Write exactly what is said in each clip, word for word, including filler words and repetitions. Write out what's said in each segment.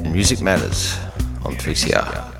Music Matters on three C R.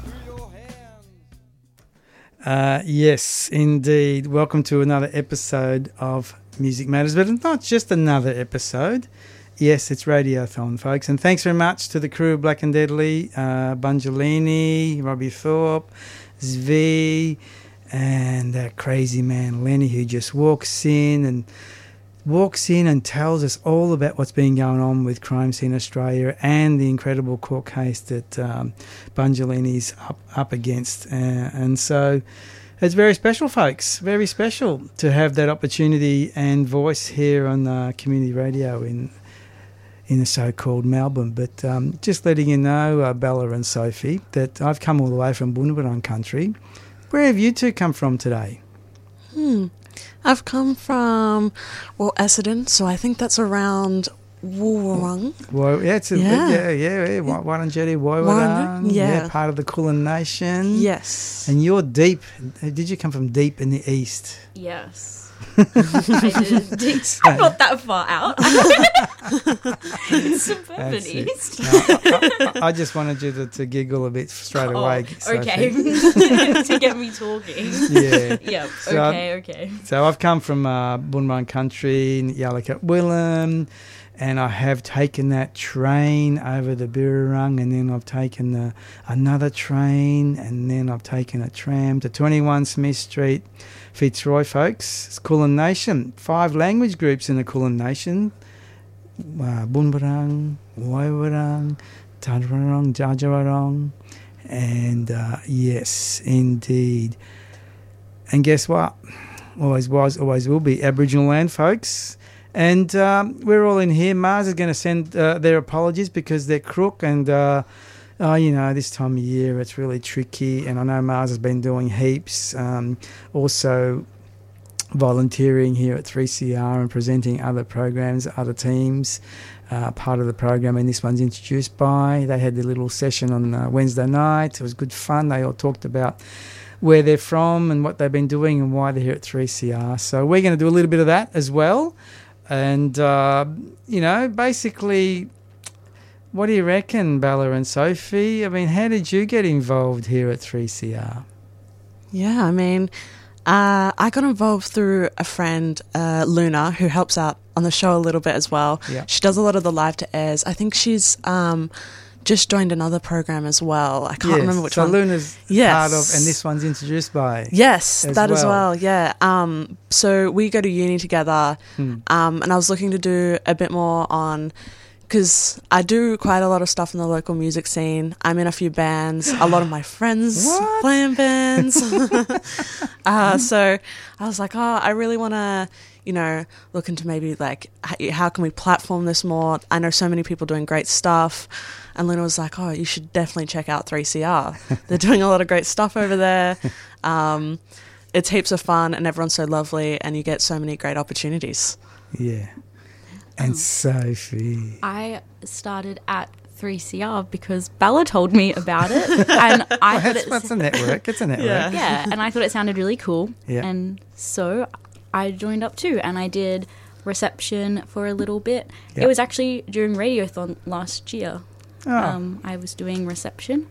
Uh, yes, indeed. Welcome to another episode of Music Matters, but it's not just another episode. Yes, it's Radiothon, folks. And thanks very much to the crew of Black and Deadly, uh, Bungelini, Robbie Thorpe, Zvi, and that crazy man Lenny, who just walks in and walks in and tells us all about what's been going on with Crime Scene Australia and the incredible court case that um, Bungelini's up, up against. Uh, and so it's very special, folks, very special to have that opportunity and voice here on uh, community radio in in the so-called Melbourne. But um, just letting you know, uh, Bella and Sophie, that I've come all the way from Bunurong country. Where have you two come from today? Hmm. I've come from, well, Essendon, so I think that's around Woiwurrung. Well, yeah, it's a yeah. Bit, yeah, yeah, yeah. Wurundjeri, Woiwurrung, yeah. yeah, part of the Kulin Nation. Yes. And you're deep. Did you come from deep in the east? Yes. I did. I'm not that far out. It's suburban That's it. east. No, I, I, I just wanted you to, to giggle a bit straight Oh, away. okay. Sophie. To get me talking. Yeah. Yep. So, okay, okay. So I've come from uh, Bunurong country, Yallikat Willem, and I have taken that train over the Birrarung, and then I've taken the, another train, and then I've taken a tram to twenty-one Smith Street, Fitzroy, folks. It's Kulin Nation. Five language groups in the Kulin Nation. Uh, Bunurong, Woiwurrung, Tadarong, Djajarong, and uh, yes, indeed. And guess what? Always was, always will be Aboriginal land, folks. And um, we're all in here. Mars is going to send uh, their apologies because they're crook and, uh, oh, you know, this time of year it's really tricky. And I know Mars has been doing heaps. Um, also volunteering here at three C R and presenting other programs, other teams, uh, part of the program. And this one's introduced by, they had their little session on uh, Wednesday night. It was good fun. They all talked about where they're from and what they've been doing and why they're here at three C R. So we're going to do a little bit of that as well. And, uh, you know, basically, what do you reckon, Bella and Sophie? I mean, how did you get involved here at three C R? Yeah, I mean, uh, I got involved through a friend, uh, Luna, who helps out on the show a little bit as well. Yeah. She does a lot of the live to airs. I think she's um, just joined another program as well. I can't yes. remember which so one. So Luna's yes. part of, and this one's introduced by. Yes, as that well. as well, yeah. Um, so we go to uni together, Hmm. um, and I was looking to do a bit more on, because I do quite a lot of stuff in the local music scene. I'm in a few bands. A lot of my friends What? play in bands. uh, so I was like, oh, I really want to, you know, look into maybe like, h- how can we platform this more? I know so many people doing great stuff. And Luna was like, oh, you should definitely check out three C R. They're doing a lot of great stuff over there. Um, it's heaps of fun and everyone's so lovely and you get so many great opportunities. Yeah. And Oh. Sophie. I started at three C R because Bella told me about it, and I Well, thought it's, it it's a network. It's a network. Yeah. yeah, and I thought it sounded really cool. Yeah. And so I joined up too, and I did reception for a little bit. Yeah. It was actually during Radiothon last year. Oh. Um, I was doing reception.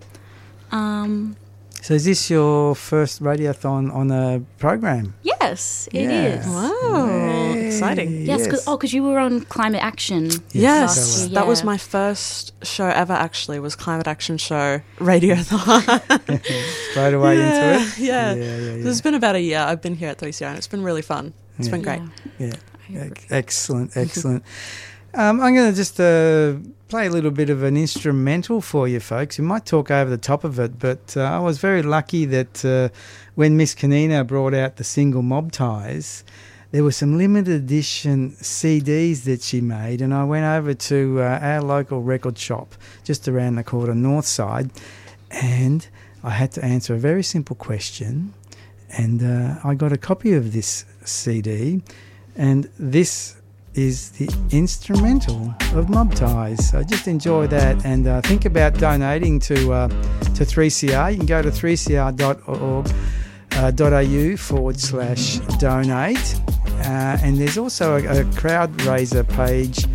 Um, So is this your first Radiothon on a program? yes, it Yeah. is. Wow, Hey, exciting. Yes, cause, oh, because you were on Climate Action. Yes, last year, that was yeah. my first show ever actually, was Climate Action Show Radiothon. Straight away yeah, into it? Yeah. Yeah, yeah, yeah. It's been about a year. I've been here at three C R and it's been really fun. It's Yeah. been great. Yeah. I agree. Ec- Excellent, excellent. um, I'm going to just uh, play a little bit of an instrumental for you folks. We might talk over the top of it, but uh, I was very lucky that uh, when Miss Kanina brought out the single Mob Ties, there were some limited edition C Ds that she made, and I went over to uh, our local record shop just around the corner, Northside, and I had to answer a very simple question, and uh, I got a copy of this C D, and this is the instrumental of Mob Ties. So just enjoy that, and uh, think about donating to uh, to three C R. You can go to three c r dot org uh, .au forward slash donate, uh, and there's also a, a crowd raiser page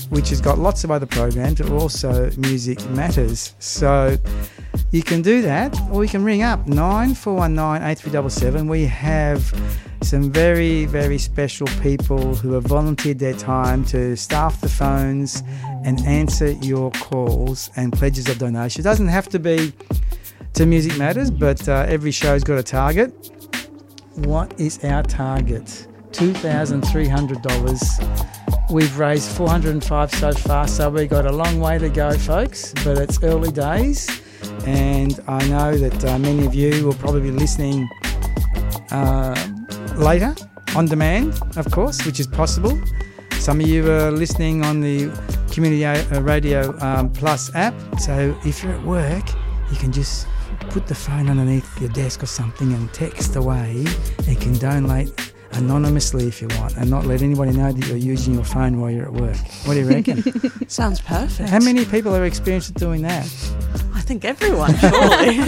which has got lots of other programs, but also Music Matters. So you can do that, or you can ring up nine four one nine eight three seven seven. We have some very, very special people who have volunteered their time to staff the phones and answer your calls and pledges of donation. It doesn't have to be to Music Matters, but uh, every show's got a target. What is our target? two thousand three hundred dollars. We've raised four hundred five so far, so we've got a long way to go, folks, but it's early days, and I know that uh, many of you will probably be listening uh, later, on demand, of course, which is possible. Some of you are listening on the Community Radio um, Plus app, so if you're at work, you can just put the phone underneath your desk or something and text away. You can donate anonymously if you want, and not let anybody know that you're using your phone while you're at work. What do you reckon? Sounds perfect. How many people have experienced doing that? I think everyone, surely.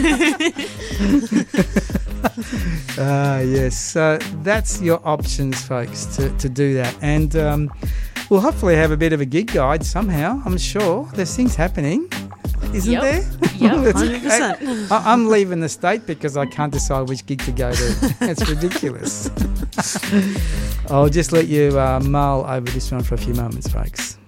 Ah, uh, yes. So that's your options, folks, to, to do that. And um, we'll hopefully have a bit of a gig guide somehow. I'm sure there's things happening, isn't Yep. there? Yep. one hundred percent. I, I'm leaving the state because I can't decide which gig to go to. It's ridiculous. I'll just let you uh, mull over this one for a few moments, folks.